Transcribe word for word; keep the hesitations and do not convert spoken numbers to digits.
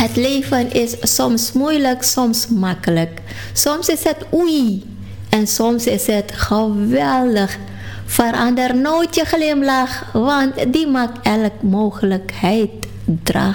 Het leven is soms moeilijk, soms makkelijk. Soms is het oei en soms is het geweldig. Verander nooit je glimlach, want die maakt elke mogelijkheid draaglijk.